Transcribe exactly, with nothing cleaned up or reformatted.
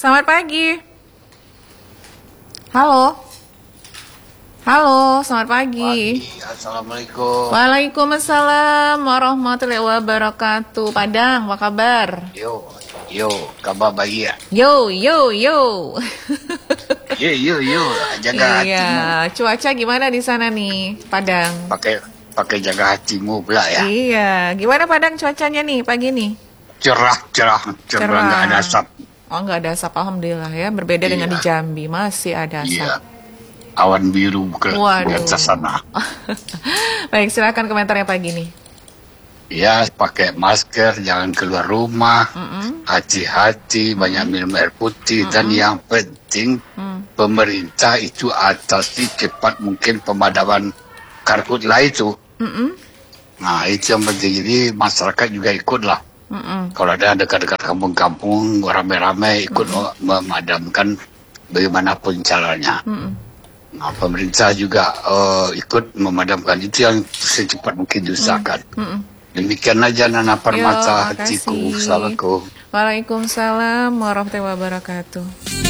Selamat pagi. Halo. Halo, selamat pagi. Pagi, Assalamualaikum. Waalaikumsalam warahmatullahi wabarakatuh. Padang, apa kabar? Yo, yo, kabar baik ya? Yo, yo, yo. Yo, yo, yo, jaga Iya, hatimu. cuaca gimana di sana nih, Padang? Pakai pakai jaga hatimu pula ya. Iya, gimana Padang cuacanya nih pagi nih? Cerah, cerah, cerah, Cerah. nggak ada asap. Oh, nggak ada asap, alhamdulillah ya. Berbeda dengan di Iya. Jambi, masih ada asap. Iya. Awan biru ke di atas sana. Baik, silakan komentarnya pagi nih. Ya, pakai masker, jangan keluar rumah. Mm-mm. Hati-hati, banyak minum air putih. Dan yang penting, Mm. pemerintah itu atasi cepat mungkin pemadaman karhutlah itu. Mm-mm. Nah, itu yang penting. Jadi masyarakat juga ikutlah. Mm-mm. Kalau ada dekat-dekat kampung-kampung, ramai-ramai ikut Mm-mm. memadamkan bagaimanapun caranya. Mm-mm. Nah, pemerintah juga uh, ikut memadamkan. Itu yang secepat mungkin diusahakan. Mm-mm. Demikian aja Nana Permata, Yo, hatiku. makasih. Assalamualaikum. Waalaikumsalam warahmatullahi wabarakatuh.